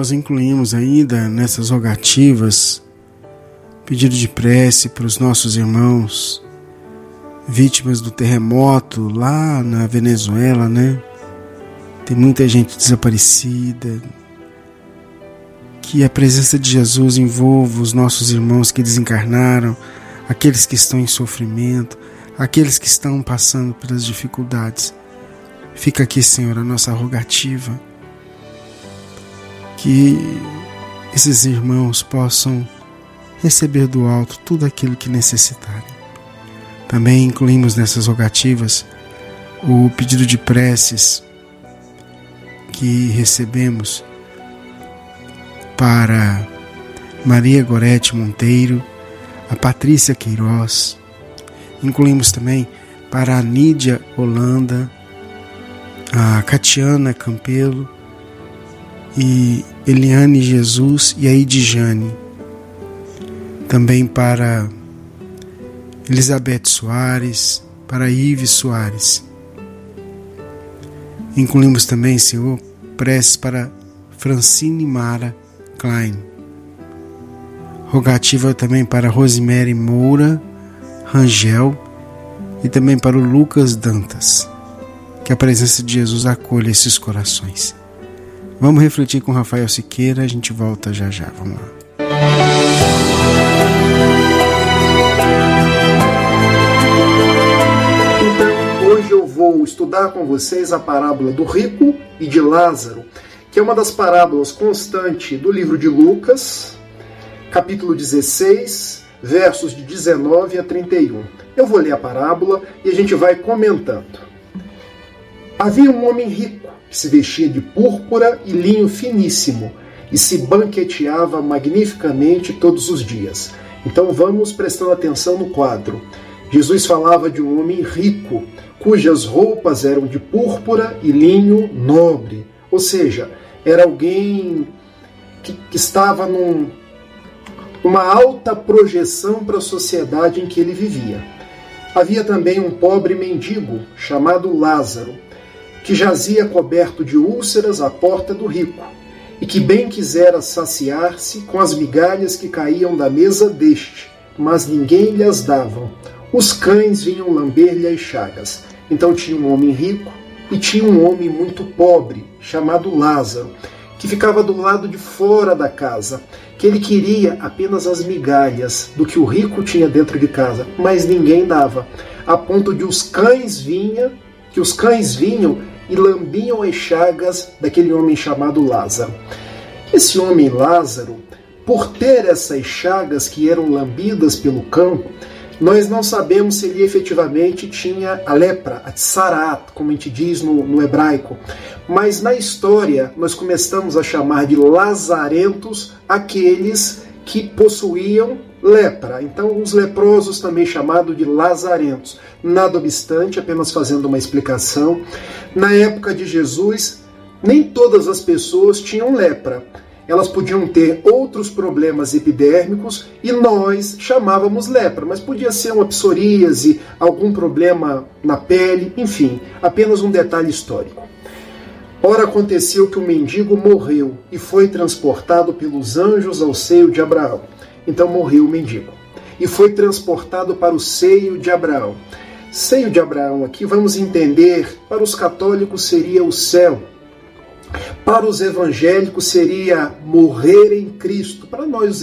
nós incluímos ainda nessas rogativas pedido de prece para os nossos irmãos vítimas do terremoto lá na Venezuela, né? Tem muita gente desaparecida. Que a presença de Jesus envolva os nossos irmãos que desencarnaram, aqueles que estão em sofrimento, aqueles que estão passando pelas dificuldades. Fica aqui, Senhor, a nossa rogativa, que esses irmãos possam receber do alto tudo aquilo que necessitarem. Também incluímos nessas rogativas o pedido de preces que recebemos para Maria Gorete Monteiro, a Patrícia Queiroz. Incluímos também para a Nídia Holanda, a Catiana Campelo e Eliane Jesus e a Idjane. Também para Elizabeth Soares, para Ives Soares. Incluímos também, Senhor, preces para Francine Mara Klein. Rogativa também para Rosemary Moura Rangel e também para o Lucas Dantas. Que a presença de Jesus acolha esses corações. Vamos refletir com Rafael Siqueira, a gente volta já já, vamos lá. Então, hoje eu vou estudar com vocês a parábola do rico e de Lázaro, que é uma das parábolas constantes do livro de Lucas, capítulo 16, versos de 19 a 31. Eu vou ler a parábola e a gente vai comentando. Havia um homem rico que se vestia de púrpura e linho finíssimo e se banqueteava magnificamente todos os dias. Então vamos prestando atenção no quadro. Jesus falava de um homem rico, cujas roupas eram de púrpura e linho nobre. Ou seja, era alguém que estava numa alta projeção para a sociedade em que ele vivia. Havia também um pobre mendigo chamado Lázaro, que jazia coberto de úlceras à porta do rico, e que bem quisera saciar-se com as migalhas que caíam da mesa deste, mas ninguém lhe as dava. Os cães vinham lamber-lhe as chagas. Então tinha um homem rico e tinha um homem muito pobre, chamado Lázaro, que ficava do lado de fora da casa, que ele queria apenas as migalhas do que o rico tinha dentro de casa, mas ninguém dava, a ponto de os cães vinham e lambiam as chagas daquele homem chamado Lázaro. Esse homem Lázaro, por ter essas chagas que eram lambidas pelo cão, nós não sabemos se ele efetivamente tinha a lepra, a tsarat, como a gente diz no hebraico. Mas na história nós começamos a chamar de lazarentos aqueles que possuíam lepra. Então os leprosos também chamados de lazarentos. Nada obstante, apenas fazendo uma explicação, na época de Jesus, nem todas as pessoas tinham lepra. Elas podiam ter outros problemas epidérmicos e nós chamávamos lepra, mas podia ser uma psoríase, algum problema na pele, enfim, apenas um detalhe histórico. Ora, aconteceu que o mendigo morreu e foi transportado pelos anjos ao seio de Abraão. Então morreu o mendigo e foi transportado para o seio de Abraão. Seio de Abraão aqui, vamos entender, para os católicos seria o céu. Para os evangélicos seria morrer em Cristo. Para nós, os